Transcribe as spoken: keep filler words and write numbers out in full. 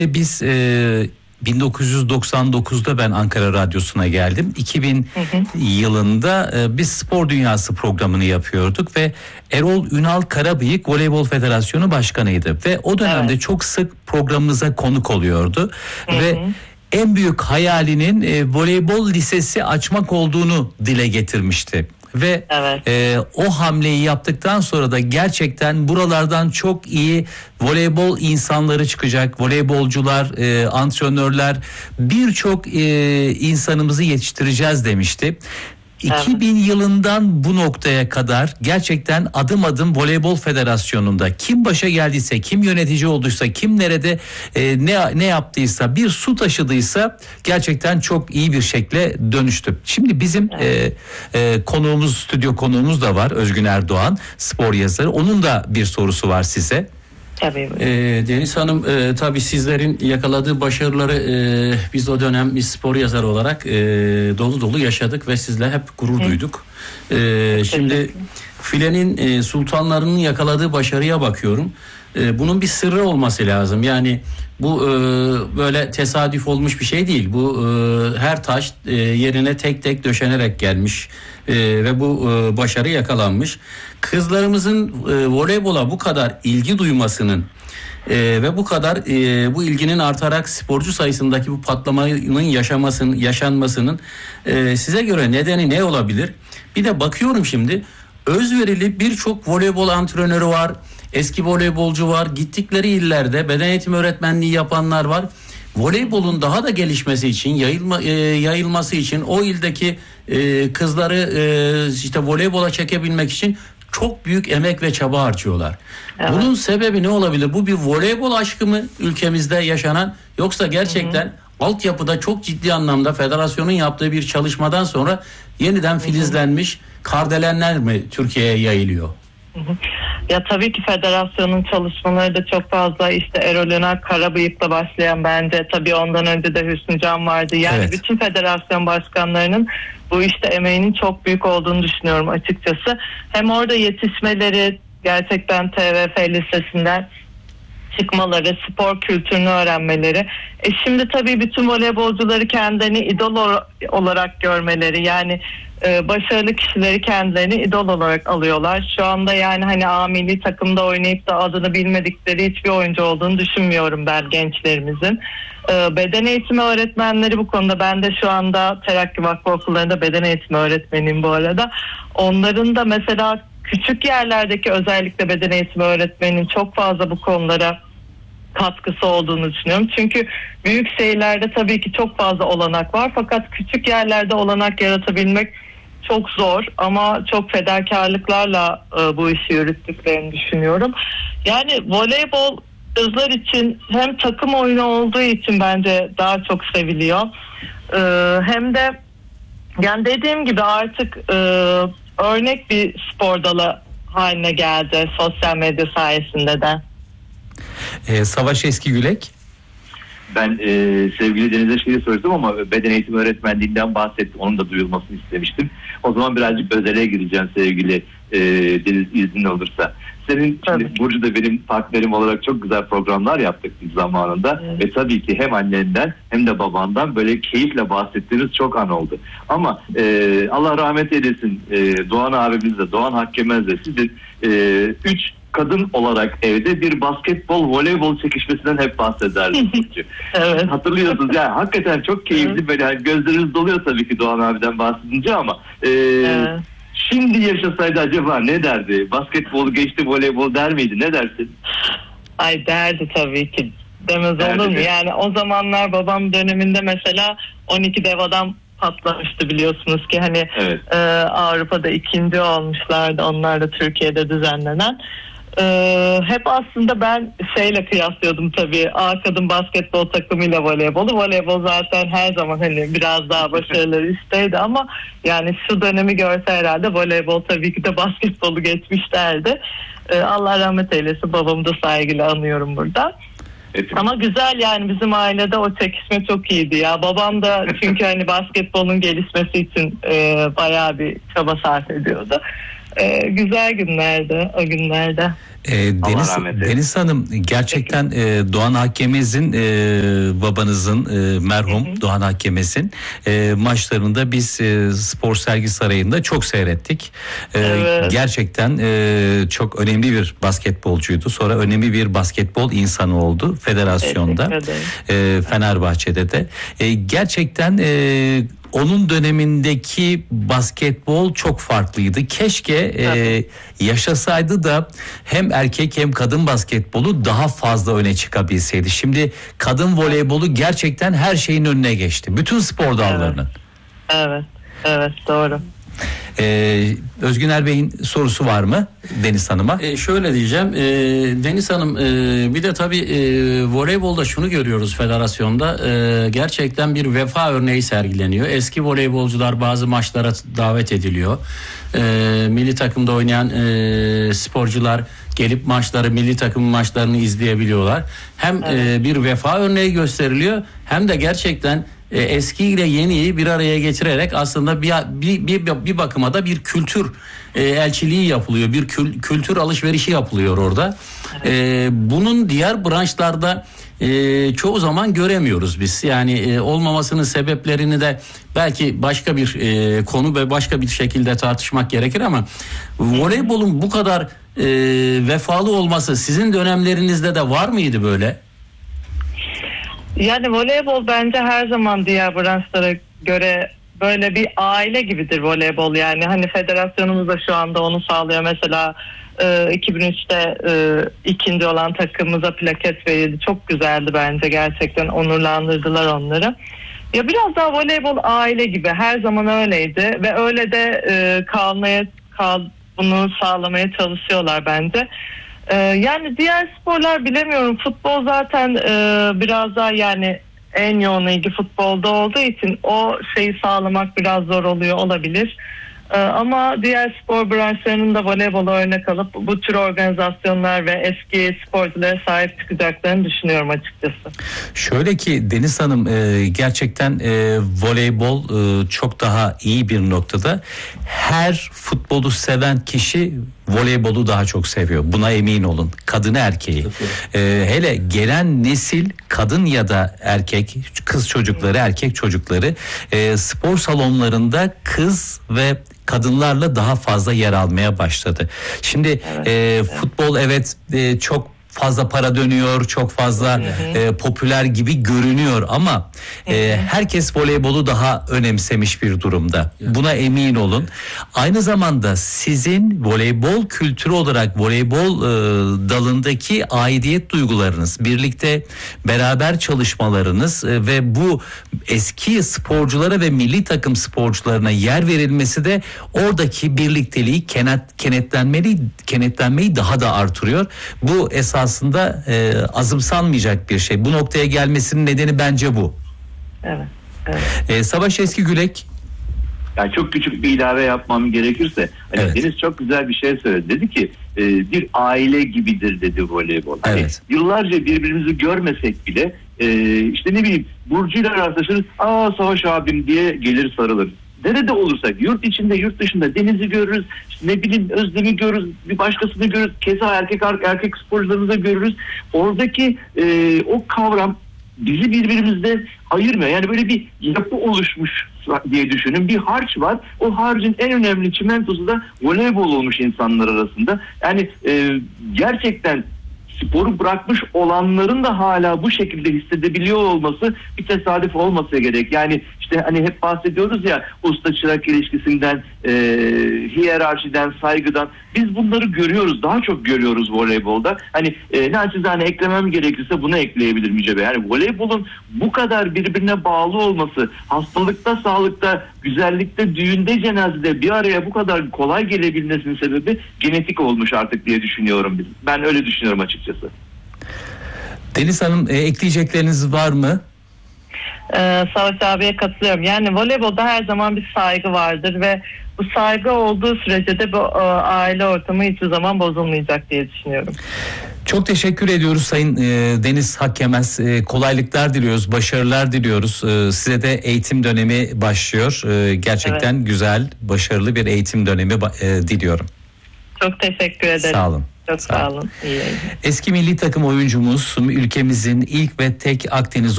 Biz e, bin dokuz yüz doksan dokuzda ben Ankara Radyosu'na geldim. iki bin hı hı. yılında e, biz Spor Dünyası programını yapıyorduk ve Erol Ünal Karabıyık Voleybol Federasyonu Başkanıydı ve o dönemde evet. çok sık programımıza konuk oluyordu hı ve hı. en büyük hayalinin e, voleybol lisesi açmak olduğunu dile getirmişti. Ve evet. e, o hamleyi yaptıktan sonra da gerçekten buralardan çok iyi voleybol insanları çıkacak, voleybolcular, e, antrenörler, birçok e, insanımızı yetiştireceğiz demişti. iki bin evet. yılından bu noktaya kadar gerçekten adım adım Voleybol Federasyonu'nda kim başa geldiyse, kim yönetici olduysa, kim nerede e, ne ne yaptıysa, bir su taşıdıysa gerçekten çok iyi bir şekle dönüştü. Şimdi bizim evet. e, e, konuğumuz, stüdyo konuğumuz da var, Özgün Erdoğan, spor yazarı. Onun da bir sorusu var size. Tabii. E, Deniz Hanım, e, tabii sizlerin yakaladığı başarıları e, biz o dönem bir spor yazarı olarak e, dolu dolu yaşadık ve sizle hep gurur Hı. duyduk. E, şimdi filenin e, sultanlarının yakaladığı başarıya bakıyorum. E, bunun bir sırrı olması lazım. Yani bu e, böyle tesadüf olmuş bir şey değil. Bu e, her taş e, yerine tek tek döşenerek gelmiş e, ve bu e, başarı yakalanmış. Kızlarımızın e, voleybola bu kadar ilgi duymasının e, ve bu kadar e, bu ilginin artarak sporcu sayısındaki bu patlamanın yaşamasının yaşanmasının e, size göre nedeni ne olabilir? Bir de bakıyorum şimdi, özverili birçok voleybol antrenörü var. Eski voleybolcu var. Gittikleri illerde beden eğitimi öğretmenliği yapanlar var. Voleybolun daha da gelişmesi için, yayılma, e, yayılması için o ildeki e, kızları e, işte voleybola çekebilmek için çok büyük emek ve çaba harcıyorlar. Evet. Bunun sebebi ne olabilir? Bu bir voleybol aşkı mı ülkemizde yaşanan, yoksa gerçekten hı hı. altyapıda çok ciddi anlamda federasyonun yaptığı bir çalışmadan sonra yeniden filizlenmiş kardelenler mi Türkiye'ye yayılıyor? Ya tabii ki federasyonun çalışmaları da çok fazla, işte Erol Ünal Karabıyık'la başlayan, bence tabii ondan önce de Hüsnü Can vardı. Yani evet. bütün federasyon başkanlarının bu işte emeğinin çok büyük olduğunu düşünüyorum açıkçası. Hem orada yetişmeleri, gerçekten T V F Lisesi'nden çıkmaları, spor kültürünü öğrenmeleri. E şimdi tabii bütün voleybolcuları kendilerini idol olarak görmeleri, yani e, başarılı kişileri kendilerini idol olarak alıyorlar. Şu anda yani hani A milli takımda oynayıp da adını bilmedikleri hiçbir oyuncu olduğunu düşünmüyorum ben gençlerimizin. E, beden eğitimi öğretmenleri bu konuda, ben de şu anda Terakki Vakfı okullarında beden eğitimi öğretmeniyim bu arada. Onların da mesela küçük yerlerdeki özellikle beden eğitimi öğretmeninin çok fazla bu konulara katkısı olduğunu düşünüyorum. Çünkü büyük şehirlerde tabii ki çok fazla olanak var, fakat küçük yerlerde olanak yaratabilmek çok zor, ama çok fedakarlıklarla e, bu işi yürüttüklerini düşünüyorum. Yani voleybol kızlar için hem takım oyunu olduğu için bence daha çok seviliyor. E, hem de yani dediğim gibi artık e, örnek bir spor dalı haline geldi sosyal medya sayesinde de. Ee, Savaş Eskigülek. Ben e, sevgili Deniz'e şeyi sordum ama beden eğitimi öğretmenliğinden bahsettim. Onun da duyulmasını istemiştim. O zaman birazcık özele gireceğim sevgili e, Deniz, iznin olursa. Senin şimdi Burcu da benim partnerim olarak çok güzel programlar yaptık biz zamanında. Evet. Ve tabii ki hem annenden hem de babandan böyle keyifle bahsettiğiniz çok an oldu. Ama e, Allah rahmet eylesin, e, Doğan abimiz de, Doğan Hakkemez de sizin e, üç kadın olarak evde bir basketbol, voleybol çekişmesinden hep bahsederdi. Evet. Hatırlıyorsunuz yani, hakikaten çok keyifli, evet. Böyle hani gözleriniz doluyor tabii ki Doğan abiden bahsedince, ama e, evet. Şimdi yaşasaydı acaba ne derdi? Basketbol geçti, voleybol der miydi? Ne dersin? Ay derdi tabii ki. Demez derdi olur mu? Mi? Yani o zamanlar babam döneminde mesela on iki dev adam patlamıştı, biliyorsunuz ki hani evet. e, Avrupa'da ikinci olmuşlardı, onlar da Türkiye'de düzenlenen. Ee, hep aslında ben şeyle kıyaslıyordum tabii, A kadın basketbol takımıyla voleybolu. Voleybol zaten her zaman hani biraz daha başarılı üstteydi, ama yani şu dönemi görse herhalde voleybol tabii ki de basketbolu geçmiş derdi. Ee, Allah rahmet eylesin, babamı da saygıyla anıyorum burada. Evet. Ama güzel yani, bizim ailede o çekişme çok iyiydi ya. Babam da çünkü hani basketbolun gelişmesi için e, bayağı bir çaba sarf ediyordu. Ee, güzel günlerdi o günlerde. E, Deniz, Deniz Hanım gerçekten e, Doğan Hakkemez'in e, babanızın e, merhum hı hı. Doğan Hakkemez'in e, maçlarında biz e, Spor Sergi Sarayı'nda çok seyrettik. E, evet. Gerçekten e, çok önemli bir basketbolcuydu. Sonra önemli bir basketbol insanı oldu federasyonda. E, Fenerbahçe'de de. E, gerçekten e, onun dönemindeki basketbol çok farklıydı. Keşke e, yaşasaydı da hem erkek hem kadın basketbolu daha fazla öne çıkabilseydi. Şimdi kadın voleybolu gerçekten her şeyin önüne geçti. Bütün spor dallarının. Evet, evet, evet doğru. Ee, Özgüner Bey'in sorusu var mı Deniz Hanım'a? E, şöyle diyeceğim. E, Deniz Hanım e, bir de tabii e, voleybolda şunu görüyoruz federasyonda. E, gerçekten bir vefa örneği sergileniyor. Eski voleybolcular bazı maçlara davet ediliyor. E, milli takımda oynayan e, sporcular gelip maçları, milli takım maçlarını izleyebiliyorlar. Hem evet. e, bir vefa örneği gösteriliyor hem de gerçekten E, eski ile yeniyi bir araya getirerek aslında bir bir bir, bir bakıma da bir kültür e, elçiliği yapılıyor. Bir kül, kültür alışverişi yapılıyor orada. Evet. E, bunun diğer branşlarda e, çoğu zaman göremiyoruz biz. Yani e, olmamasının sebeplerini de belki başka bir e, konu ve başka bir şekilde tartışmak gerekir ama voleybolun bu kadar e, vefalı olması sizin dönemlerinizde de var mıydı böyle? Yani voleybol bence her zaman diğer branşlara göre böyle bir aile gibidir voleybol. Yani hani federasyonumuz da şu anda onu sağlıyor. Mesela e, iki bin üçte e, ikinci olan takımımıza plaket verildi. Çok güzeldi bence, gerçekten onurlandırdılar onları. Ya biraz daha voleybol aile gibi, her zaman öyleydi ve öyle de e, kalmaya kal, bunu sağlamaya çalışıyorlar bence. Yani diğer sporlar bilemiyorum. Futbol zaten e, biraz daha, yani en yoğun ilgi futbolda olduğu için o şeyi sağlamak biraz zor oluyor olabilir. E, ama diğer spor branşlarının da voleybola örnek alıp bu tür organizasyonlar ve eski sporculara sahip çıkacaklarını düşünüyorum açıkçası. Şöyle ki Deniz Hanım e, gerçekten e, voleybol e, çok daha iyi bir noktada. Her futbolu seven kişi voleybolu daha çok seviyor. Buna emin olun. Kadını erkeği. Ee, hele gelen nesil, kadın ya da erkek, kız çocukları, erkek çocukları e, spor salonlarında kız ve kadınlarla daha fazla yer almaya başladı. Şimdi evet, e, evet. futbol evet e, çok fazla para dönüyor, çok fazla hı hı. E, popüler gibi görünüyor ama e, herkes voleybolu daha önemsemiş bir durumda. Buna emin olun. Aynı zamanda sizin voleybol kültürü olarak voleybol e, dalındaki aidiyet duygularınız, birlikte beraber çalışmalarınız e, ve bu eski sporculara ve milli takım sporcularına yer verilmesi de oradaki birlikteliği, kenet, kenetlenmeyi, kenetlenmeyi daha da artırıyor. Bu esas aslında e, azımsanmayacak bir şey. Bu noktaya gelmesinin nedeni bence bu. Evet. evet. E, Savaş Eskigülek. Yani çok küçük bir ilave yapmam gerekirse, hani evet. Deniz çok güzel bir şey söyledi. Dedi ki e, bir aile gibidir dedi voleybol. Hani evet. Yıllarca birbirimizi görmesek bile e, işte ne bileyim Burcu'yla rastlaşırız. Aa Savaş abim diye gelir sarılır. Nerede olursak, yurt içinde yurt dışında Deniz'i görürüz, işte ne bileyim Özlem'i görürüz, bir başkasını görürüz, keza erkek erkek sporcularımızı görürüz. Oradaki e, o kavram bizi birbirimizde ayırmıyor. Yani böyle bir yapı oluşmuş diye düşünün. Bir harç var. O harcın en önemli çimentosu da voleybol olmuş insanlar arasında. Yani e, gerçekten sporu bırakmış olanların da hala bu şekilde hissedebiliyor olması bir tesadüf olmasa gerek. Yani işte hani hep bahsediyoruz ya usta çırak ilişkisinden, e, hiyerarşiden, saygıdan. Biz bunları görüyoruz. Daha çok görüyoruz voleybolda. Hani e, naçizane eklemem gerekirse bunu ekleyebilirim Yüce Bey. Yani voleybolun bu kadar birbirine bağlı olması, hastalıkta, sağlıkta, güzellikte, düğünde, cenazede bir araya bu kadar kolay gelebilmesinin sebebi genetik olmuş artık diye düşünüyorum. Ben öyle düşünüyorum açıkçası. Deniz Hanım e, ekleyecekleriniz var mı? Ee, Savaş abiye katılıyorum. Yani voleybolda her zaman bir saygı vardır ve bu saygı olduğu sürece de bu e, aile ortamı hiçbir zaman bozulmayacak diye düşünüyorum. Çok teşekkür ediyoruz Sayın e, Deniz Hakkemez. E, kolaylıklar diliyoruz, başarılar diliyoruz. E, size de eğitim dönemi başlıyor. E, gerçekten evet. güzel, başarılı bir eğitim dönemi e, diliyorum. Çok teşekkür ederim. Sağ olun. Çok sağ olun. İyi yayınlar. Eski milli takım oyuncumuz, ülkemizin ilk ve tek Akdeniz